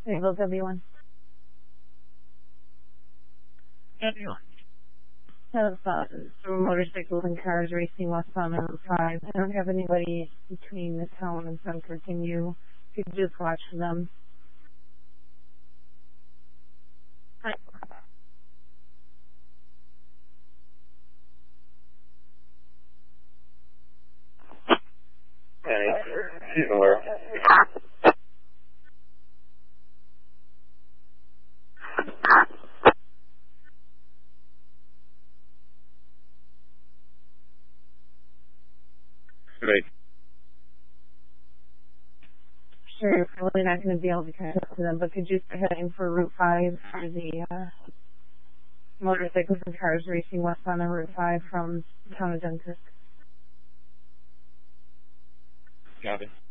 Single W1. Have some motorcycles and cars racing westbound on Route 5. I don't have anybody between the town and Center. Can you just watch them? Hi. She's aware. Right. Sure, you're probably not going to be able to catch up to them, but could you start heading for Route 5 for the motorcycles and cars racing westbound on Route 5 from the town of Dunkirk? Copy.